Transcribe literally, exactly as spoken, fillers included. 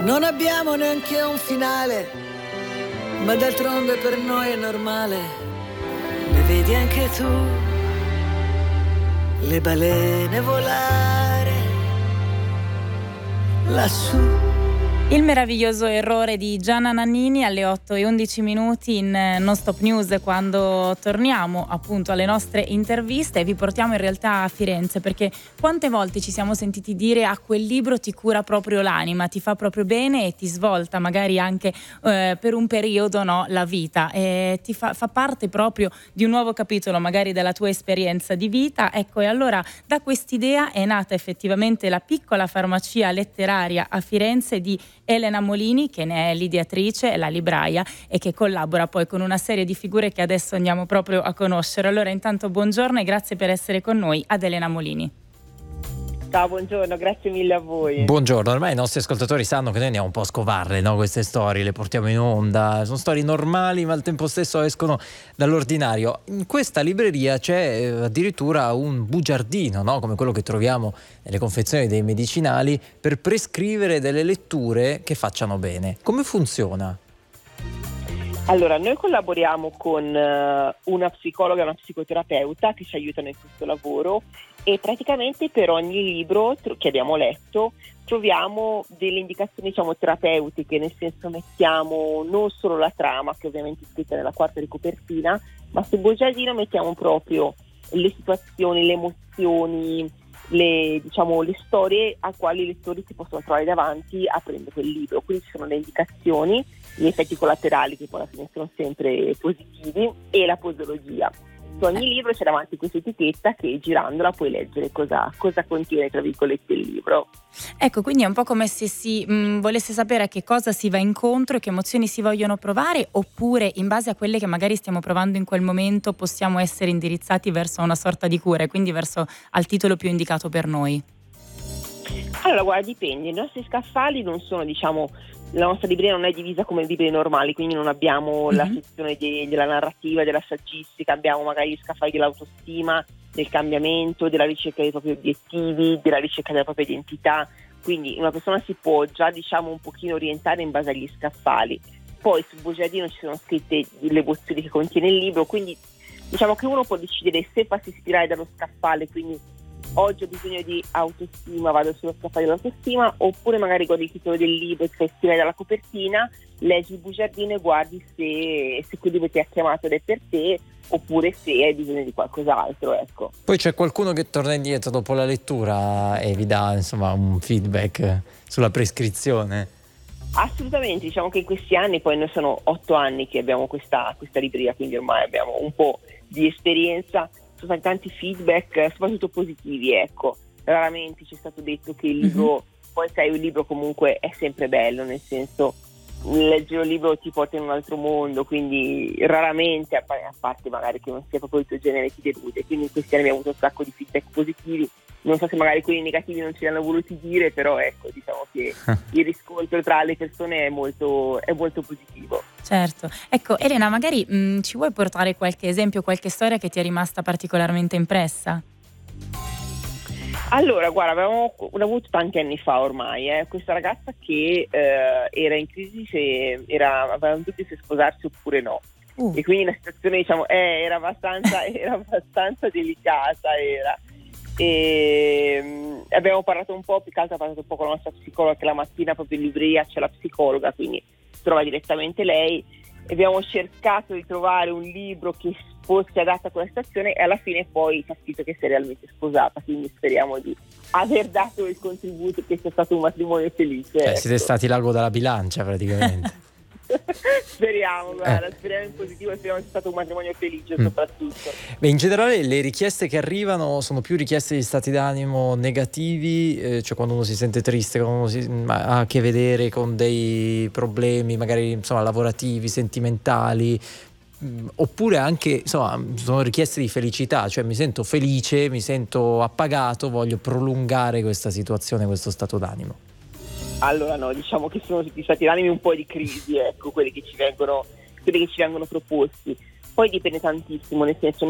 Non abbiamo neanche un finale, ma d'altronde per noi è normale. Ne vedi anche tu le balene volare lassù. Il meraviglioso errore di Gianna Nannini alle otto e undici minuti in Non Stop News, quando torniamo appunto alle nostre interviste e vi portiamo in realtà a Firenze, perché quante volte ci siamo sentiti dire a quel libro ti cura proprio l'anima, ti fa proprio bene e ti svolta magari anche eh, per un periodo, no, la vita, e ti fa, fa parte proprio di un nuovo capitolo magari della tua esperienza di vita. Ecco, e allora da quest'idea è nata effettivamente la piccola farmacia letteraria a Firenze di Elena Molini, che ne è l'ideatrice, la libraia, e che collabora poi con una serie di figure che adesso andiamo proprio a conoscere. Allora intanto buongiorno e grazie per essere con noi ad Elena Molini. Ciao, buongiorno, grazie mille a voi. Buongiorno, ormai i nostri ascoltatori sanno che noi andiamo un po' a scovarle, no? Queste storie, le portiamo in onda, sono storie normali ma al tempo stesso escono dall'ordinario. In questa libreria c'è addirittura un bugiardino, no? Come quello che troviamo nelle confezioni dei medicinali, per prescrivere delle letture che facciano bene. Come funziona? Allora, noi collaboriamo con uh, una psicologa e una psicoterapeuta che ci aiutano in questo lavoro, e praticamente per ogni libro tro- che abbiamo letto troviamo delle indicazioni, diciamo, terapeutiche, nel senso mettiamo non solo la trama, che ovviamente è scritta nella quarta di copertina, ma sul bugiardino mettiamo proprio le situazioni, le emozioni, le, diciamo, le storie a quali i lettori si possono trovare davanti aprendo quel libro. Quindi ci sono le indicazioni, gli effetti collaterali, che poi alla fine sono sempre positivi, e la posologia. Su ogni libro c'è davanti questa etichetta che girandola puoi leggere cosa, cosa contiene, tra virgolette, il libro. Ecco, quindi è un po' come se si mh, volesse sapere a che cosa si va incontro e che emozioni si vogliono provare, oppure in base a quelle che magari stiamo provando in quel momento possiamo essere indirizzati verso una sorta di cura, e quindi verso al titolo più indicato per noi. Allora, guarda, dipende. I nostri scaffali non sono, diciamo, la nostra libreria non è divisa come libri normali, quindi non abbiamo mm-hmm. la sezione de- della narrativa, della saggistica, abbiamo magari gli scaffali dell'autostima, del cambiamento, della ricerca dei propri obiettivi, della ricerca della propria identità. Quindi una persona si può già, diciamo, un pochino orientare in base agli scaffali. Poi sul bugiardino ci sono scritte le emozioni che contiene il libro, quindi diciamo che uno può decidere se farsi ispirare dallo scaffale, quindi oggi ho bisogno di autostima, vado sullo scaffale dell'autostima, oppure magari guardi il titolo del libro e ti fai ispirare dalla copertina, leggi il bugiardino e guardi se, se quel libro ti ha chiamato ed è per te, oppure se hai bisogno di qualcos'altro, ecco. Poi c'è qualcuno che torna indietro dopo la lettura e vi dà, insomma, un feedback sulla prescrizione? Assolutamente, diciamo che in questi anni, poi noi sono otto anni che abbiamo questa, questa libreria, quindi ormai abbiamo un po' di esperienza. Sono stati tanti feedback, soprattutto positivi, ecco. Raramente ci è stato detto che il libro, mm-hmm. poi sai, un libro comunque è sempre bello, nel senso, leggere un libro ti porta in un altro mondo, quindi raramente, a parte magari che non sia proprio il tuo genere, ti delude. Quindi in questi anni abbiamo avuto un sacco di feedback positivi. Non so se magari quelli negativi non ce li hanno voluti dire, però ecco, diciamo che il riscontro tra le persone è molto, è molto positivo. Certo. Ecco, Elena, magari mh, ci vuoi portare qualche esempio, qualche storia che ti è rimasta particolarmente impressa? Allora, guarda, avevamo avuto tanti anni fa ormai, eh, questa ragazza che eh, era in crisi, se era, aveva dubbi se sposarsi oppure no. Uh. E quindi la situazione, diciamo, eh, era abbastanza, era abbastanza delicata, era. E um, abbiamo parlato un po', più che altro ha parlato un po' con la nostra psicologa, che la mattina proprio in libreria c'è la psicologa, quindi si trova direttamente lei, e abbiamo cercato di trovare un libro che fosse adatto a quella situazione, e alla fine poi ci ha scritto che si è realmente sposata, quindi speriamo di aver dato il contributo, che sia stato un matrimonio felice. Cioè, ecco. Siete stati l'ago della bilancia praticamente. Speriamo, guarda, speriamo in positivo e speriamo sia stato un matrimonio felice, mm. soprattutto. Beh, in generale le richieste che arrivano sono più richieste di stati d'animo negativi, eh, cioè quando uno si sente triste, quando uno si, ha a che vedere con dei problemi magari, insomma, lavorativi, sentimentali, mh, oppure anche, insomma, sono richieste di felicità, cioè mi sento felice, mi sento appagato, voglio prolungare questa situazione, questo stato d'animo. Allora no, diciamo che sono tutti stati d'animi un po' di crisi, ecco, quelli che ci vengono, quelli che ci vengono proposti. Poi dipende tantissimo, nel senso,